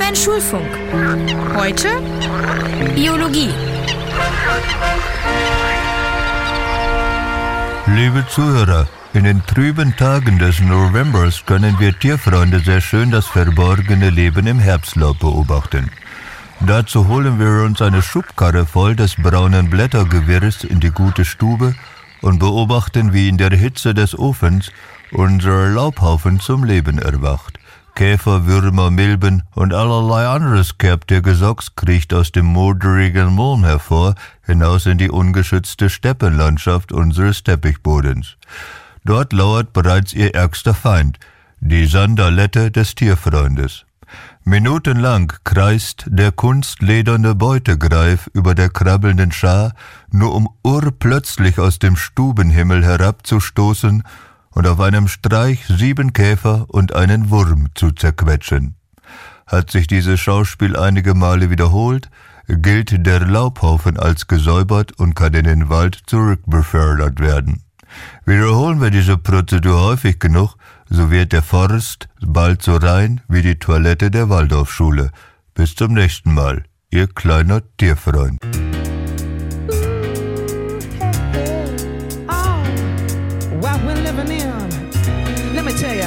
Mein Schulfunk. Heute Biologie. Liebe Zuhörer, in den trüben Tagen des Novembers können wir Tierfreunde sehr schön das verborgene Leben im Herbstlaub beobachten. Dazu holen wir uns eine Schubkarre voll des braunen Blättergewirrs in die gute Stube und beobachten, wie in der Hitze des Ofens unser Laubhaufen zum Leben erwacht. Käfer, Würmer, Milben und allerlei anderes Kerbtiergesocks kriecht aus dem moderigen Mulm hervor, hinaus in die ungeschützte Steppenlandschaft unseres Teppichbodens. Dort lauert bereits ihr ärgster Feind, die Sandalette des Tierfreundes. Minutenlang kreist der kunstlederne Beutegreif über der krabbelnden Schar, nur um urplötzlich aus dem Stubenhimmel herabzustoßen und auf einem Streich 7 Käfer und einen Wurm zu zerquetschen. Hat sich dieses Schauspiel einige Male wiederholt, gilt der Laubhaufen als gesäubert und kann in den Wald zurückbefördert werden. Wiederholen wir diese Prozedur häufig genug, so wird der Forst bald so rein wie die Toilette der Waldorfschule. Bis zum nächsten Mal, Ihr kleiner Tierfreund. What we're living in, let me tell you,